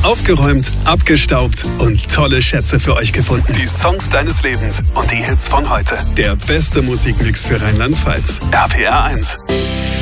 Aufgeräumt, abgestaubt und tolle Schätze für euch gefunden. Die Songs deines Lebens und die Hits von heute. Der beste Musikmix für Rheinland-Pfalz. RPR 1.